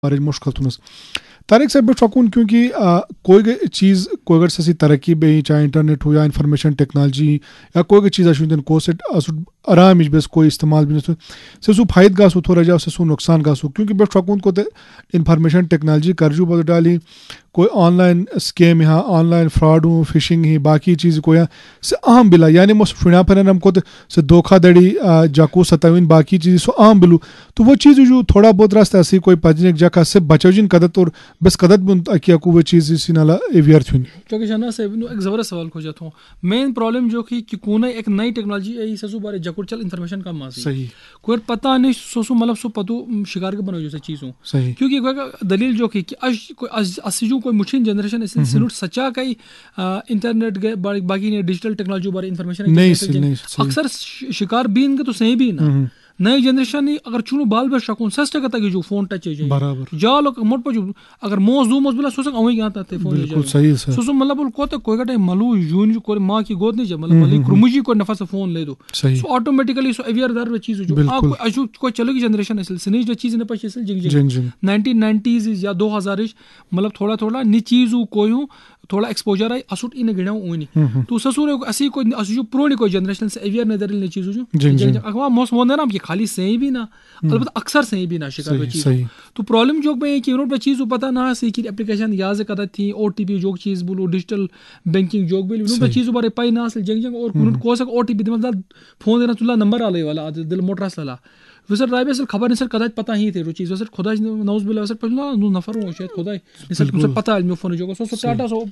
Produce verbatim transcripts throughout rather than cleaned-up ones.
बारे मुश्किल तुनस तारिक साहब बे शौकून क्योंकि आ, कोई चीज़ कोई अगर ससी तरक्की बे चाहे इंटरनेट हो या इंफॉर्मेशन टेक्नोलॉजी या कोई चीज़ अशुन को सेट असुड आराम बस कोई इस्तेमाल भी नहीं से सु फायद गासु थोड़ा जा से सु नुकसान गासु क्योंकि बे शौकून को ते इंफॉर्मेशन टेक्नोलॉजी करजू बद डाली कोई ऑनलाइन स्कैम यहाँ ऑनलाइन फ्रॉड हूँ फिशिंग ही बाकी चीज़ को या से आम बिला यानी मो फिना फन हमको से धोखाधड़ी जाकू सताविन बाकी चीज़ सो आम बिलू तो वो चीज़ जो थोड़ा बहुत रास्ता ऐसी कोई पजने जगह से बचो जिन कदत और बस कदत बुन किया को वो चीज़ इसी नाला एवियर थी क्योंकि शना से एक ज़बरदस्त सवाल खोजा था मेन प्रॉब्लम जो कि कि कोना एक नई टेक्नोलॉजी आई ससु बारे जकुर चल इन्फॉर्मेशन का मासी सही कोई पता नहीं सोसु मतलब सो पतो शिकार के बनो जैसे चीज़ों सही क्योंकि कोई दलील जो कि आज कोई असजू कोई मुश्किल जनरेशन इस सिलुट सच्चा कई इंटरनेट के बाकी ने डिजिटल टेक्नोलॉजी बारे इन्फॉर्मेशन नहीं अक्सर शिकार बीन के तो सही भी ना नई जनरेशन ही अगर चुनो बाल बस शकून सस्ते का तक जो फोन टच है बराबर जा लोग मोट पर जो अगर मोस दो मोस बिला सोसक अवई के आता थे फोन बिल्कुल सही सर सोसो मतलब बोल को तो कोई का टाइम मलू यून को मां की गोद नहीं जब मतलब मली क्रुमुजी को नफा से फोन ले दो सो ऑटोमेटिकली सो अवेयर दर चीज जो आपको अजू कोई चलो की जनरेशन है सिनेज जो चीज ने पछे से जिंग जिंग नाइनटीन नाइंटीज़ या दो हज़ार मतलब थोड़ा थोड़ा नि चीज कोई हूं थोड़ा एक्सपोजर आई असुट इन गिना उनी तो ससुर ऐसी कोई असु प्रोनी कोई जनरेशन से अवेयर न दरिल ने चीज जो अगवा मोस मोन ना कि खाली सही भी ना अलबत्ता अक्सर सही भी ना शिकार में चीज तो प्रॉब्लम जो में कि उन्होंने चीज पता ना सी की एप्लीकेशन याद करत थी ओटीपी जो चीज बोलो डिजिटल बैंकिंग जो भी उन्होंने चीज बारे पाई ना जंग जंग और उन्होंने को सक ओटीपी मतलब फोन देना तुला नंबर आले वाला दिल मोटरा सला वैसे ड्राइवर सर खबर नहीं सर कदाच पता ही थे वो चीज़ वैसे खुदा नौज बिला वैसे पहला नो नफर हो शायद खुदा सर तुमसे पता है मैं फोन जो सो टाटा सो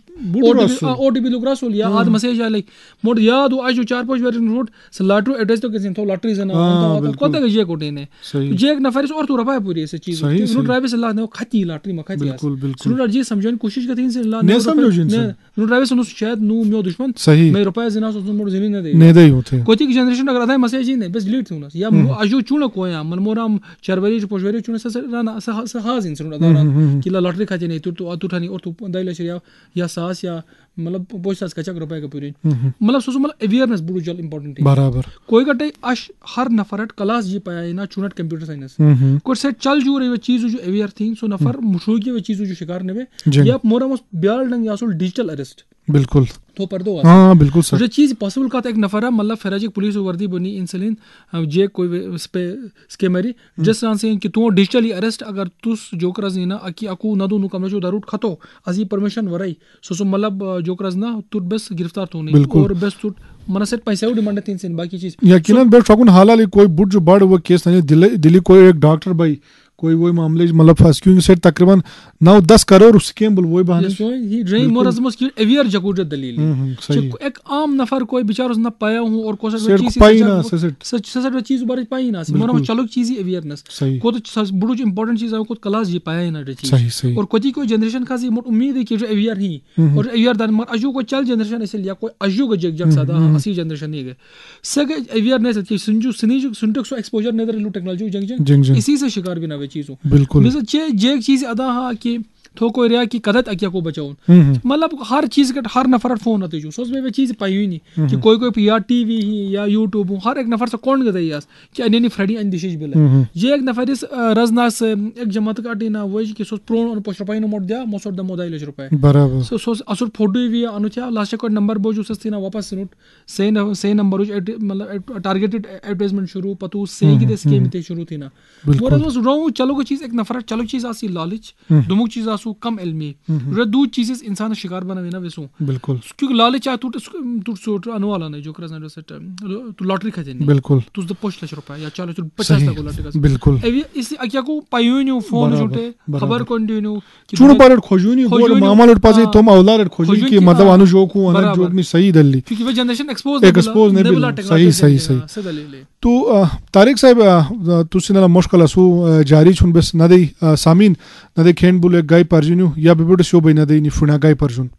ओटीपी लुगरा सो या आद मैसेज आले मोड याद आज जो चार पांच वेरिएंट रोड से लाटरू एड्रेस तो किसी तो लाटरी जना को तक जे कोटे ने जे एक नफर और तो रफा पूरी ऐसे चीज नो ड्राइवर से ला ने खती लाटरी में खती सुनो जी समझने कोशिश करती से ला ने समझो जिन नो ड्राइवर से शायद नो मेरो दुश्मन मैं रुपया जना सो मोड जमीन ने दे ने दे होते कोई की जनरेशन अगर आधा मैसेज ही नहीं बस डिलीट थूना या आजो चुना को या मन मोराम चरवरी पोजवरी चुने से राना से हाज इन सुनो दारा कि लॉटरी खाते नहीं तू तो तू ठानी और तू दाइला शरिया या सास या मतलब पोस्टास का चक रुपए का पूरी मतलब सोचो मतलब अवेयरनेस बुरो जल इंपॉर्टेंट है बराबर कोई गटे अश हर नफरट क्लास जी पाया ना चुनट कंप्यूटर साइंस कोई से चल जो रे चीज जो अवेयर थी सो नफर मुशो की चीज जो शिकार ने या मोरा मस ब्याल डंग या सो डिजिटल अरेस्ट बिल्कुल तो पर दो हाँ बिल्कुल सर जो चीज़ पॉसिबल का एक नफर मतलब फराजी पुलिस वर्दी बनी इंसलिन जे कोई पे स्केमरी जिस तरह से कि तू डिजिटली अरेस्ट अगर तुस जोकरज ना अकी अकू न दो कम जो दारूट खतो अजी परमिशन वराई सो सो मतलब जोकरज ना तू बस गिरफ्तार तो नहीं और बस तू मनसेट पैसे डिमांड तीन से बाकी चीज यकीनन बेट शकुन हालाली कोई बुट जो बड़ वो केस नहीं दिल्ली दिल्ली कोई एक डॉक्टर भाई कोई वही मामले मतलब फंस क्योंकि सेट तकरीबन नौ दस करोड़ स्कीम बोल वही बहाने सो ही ड्रेन मोर अजमस की अवेयर जकूर दलील एक आम नफर कोई बेचारा ना पाया हूं और कोसा चीज पाई ना सच सच सच चीज बारे पाई ना मोर चलो चीज अवेयरनेस को तो बड़ो इंपॉर्टेंट चीज है को क्लास जी पाया ना चीज और कोई कोई जनरेशन का जी उम्मीद है कि जो अवेयर ही और अवेयर दान मर अजू को चल जनरेशन ऐसे लिया कोई अजू को जग जग सादा असी जनरेशन नहीं गए सग अवेयरनेस की सुनजू सुनी सुनटक सो एक्सपोजर नेदर टेक्नोलॉजी जंग जंग इसी से शिकार भी ना चीज़ों बिल्कुल मिसल जे जे एक चीज़ अदा हा कि थो कोई रिया की कदत अकिया को बचाऊं मतलब हर चीज़ का हर नफर फोन आते जो सोच में वे चीज़ पाई हुई नहीं कि कोई कोई या टीवी ही या यूट्यूब हर एक नफर से कौन गदा यास कि अने नहीं फ्रेडी अन दिशेज बिला जे एक नफर इस रजनास एक जमात का टीना वो कि सोच प्रोन और पोस्ट पाई नो मोड दिया मोसोड द मोदाइल रुपए बराबर सो सोच असुर फोटो भी अनुचा लास्ट को नंबर बोजू सस्ती ना वापस नोट से से नंबर मतलब टारगेटेड एडवर्टाइजमेंट शुरू पतू से की स्कीम ते शुरू थी ना वो रजमस रो चलो को चीज़ एक नफर चलो चीज़ आसी लालच दुमुक चीज़ आसू कम इल्मी रे दो चीजें इंसान शिकार बनावे ना वैसो बिल्कुल क्योंकि लालच आ तू तू सोट अनवाला नहीं जो करस ना सेट तू लॉटरी खजे नहीं बिल्कुल तू तो पाँच लाख रुपए या चलो चल पचास लाख लॉटरी का बिल्कुल इस अकिया को पायो नो फोन जोटे खबर कंटिन्यू चुनो पर खोजू नहीं बोल मामा लट पासे तुम औलाद खोजू की मतलब अनु जो को अनु जो नहीं सही दल्ली क्योंकि वो जनरेशन एक्सपोज एक्सपोज नहीं सही सही सही तो तारिक साहब तुसिना मुश्किल असु जारी छुन बस नदे सामीन नदे खेन बुले गाय परजुनु या बिबड़ शो बई नदे नि फुना गाय परजुन